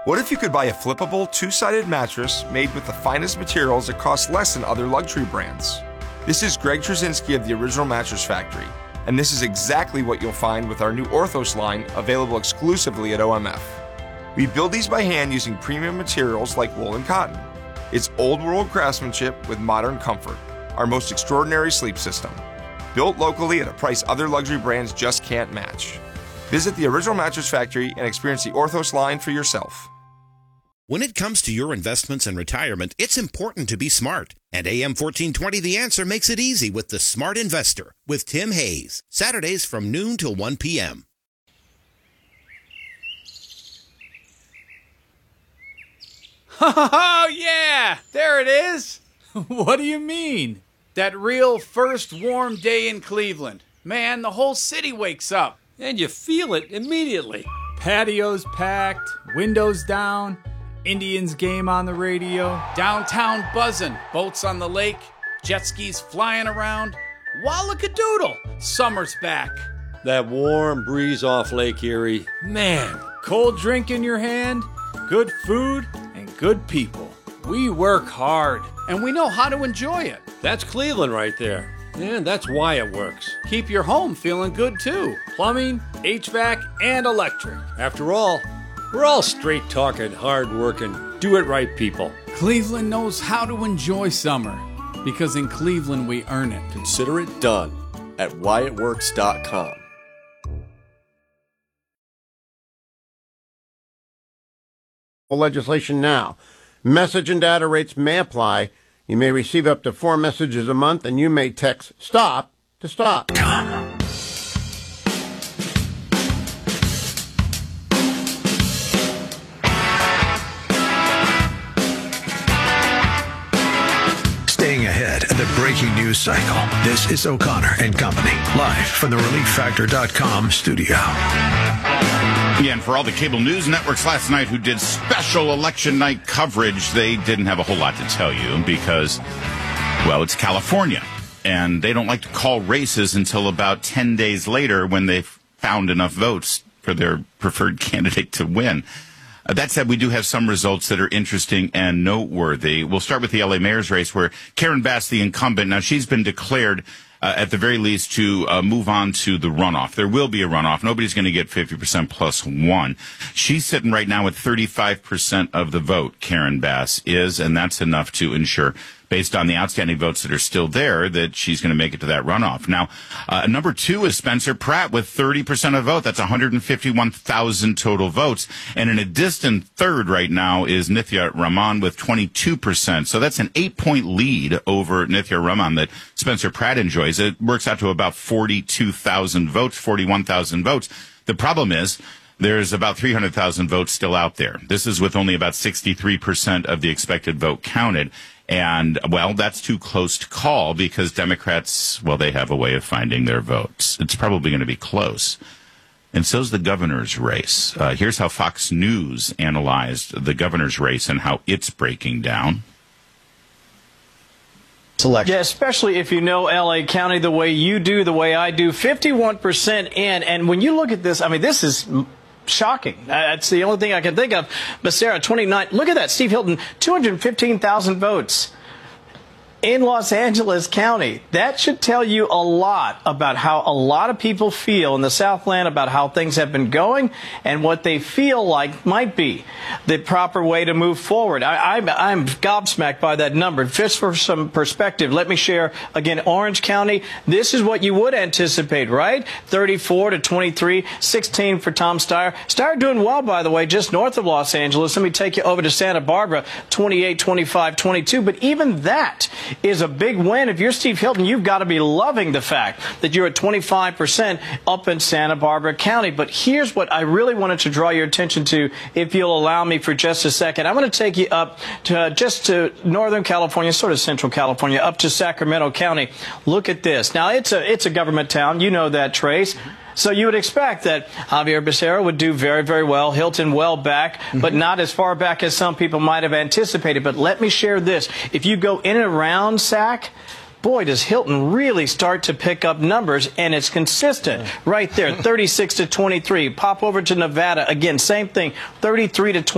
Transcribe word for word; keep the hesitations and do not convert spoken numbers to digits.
What if you could buy a flippable, two-sided mattress made with the finest materials that cost less than other luxury brands? This is Greg Trzynski of the Original Mattress Factory, and this is exactly what you'll find with our new Orthos line available exclusively at O M F. We build these by hand using premium materials like wool and cotton. It's old-world craftsmanship with modern comfort, our most extraordinary sleep system. Built locally at a price other luxury brands just can't match. Visit the Original Mattress Factory and experience the Orthos line for yourself. When it comes to your investments and retirement, it's important to be smart. And A M fourteen twenty The Answer makes it easy with the Smart Investor with Tim Hayes. Saturdays from noon till one p.m. Oh, yeah! There it is! What do you mean? That real first warm day in Cleveland. Man, the whole city wakes up. And you feel it immediately. Patios packed, windows down, Indians game on the radio. Downtown buzzing, boats on the lake, jet skis flying around. Wallakadoodle, summer's back. That warm breeze off Lake Erie. Man. Cold drink in your hand, good food, and good people. We work hard. And we know how to enjoy it. That's Cleveland right there. And that's why it works. Keep your home feeling good, too. Plumbing, H V A C, and electric. After all, we're all straight-talking, hard-working, do-it-right people. Cleveland knows how to enjoy summer, because in Cleveland we earn it. Consider it done at wyatt works dot com. Legislation now. Message and data rates may apply. You may receive up to four messages a month, and you may text STOP to stop. Staying ahead of the breaking news cycle. This is O'Connor and Company, live from the relief factor dot com studio. Yeah, and for all the cable news networks last night who did special election night coverage, they didn't have a whole lot to tell you because, well, it's California, and they don't like to call races until about ten days later when they've found enough votes for their preferred candidate to win. Uh, that said, we do have some results that are interesting and noteworthy. We'll start with the L A mayor's race where Karen Bass, the incumbent, now she's been declared Uh, at the very least, to uh, move on to the runoff. There will be a runoff. Nobody's going to get fifty percent plus one. She's sitting right now at thirty-five percent of the vote, Karen Bass is, and that's enough to ensure, based on the outstanding votes that are still there, that she's going to make it to that runoff. Now, uh, number two is Spencer Pratt with thirty percent of the vote. That's one hundred fifty-one thousand total votes. And in a distant third right now is Nithya Raman with twenty-two percent. So that's an eight-point lead over Nithya Raman that Spencer Pratt enjoys. It works out to about forty-two thousand votes, forty-one thousand votes. The problem is there's about three hundred thousand votes still out there. This is with only about sixty-three percent of the expected vote counted. And, well, that's too close to call because Democrats, well, they have a way of finding their votes. It's probably going to be close. And so's the governor's race. Uh, here's how Fox News analyzed the governor's race and how it's breaking down. Selection. Yeah, especially if you know L A County the way you do, the way I do. fifty-one percent in. And when you look at this, I mean, this is shocking. That's the only thing I can think of. Becerra, twenty-nine. Look at that. Steve Hilton, two hundred fifteen thousand votes in Los Angeles County. That should tell you a lot about how a lot of people feel in the Southland about how things have been going and what they feel like might be the proper way to move forward. I, I'm, I'm gobsmacked by that number. Just for some perspective, let me share again, Orange County. This is what you would anticipate, right? thirty-four to twenty-three, sixteen for Tom Steyer. Steyer doing well, by the way, just north of Los Angeles. Let me take you over to Santa Barbara, twenty-eight, twenty-five, twenty-two. But even that is a big win. If you're Steve Hilton, you've got to be loving the fact that you're at twenty-five percent up in Santa Barbara County. But here's what I really wanted to draw your attention to, if you'll allow me for just a second. I'm going to take you up to uh, just to Northern California, sort of Central California, up to Sacramento County. Look at this. Now, it's a, it's a government town. You know that, Trace. So you would expect that Javier Becerra would do very, very well. Hilton well back, mm-hmm. but not as far back as some people might have anticipated. But let me share this. If you go in and around Sac, boy, does Hilton really start to pick up numbers, and it's consistent right there, thirty-six to twenty-three. Pop over to Nevada, again, same thing, thirty-three to twenty.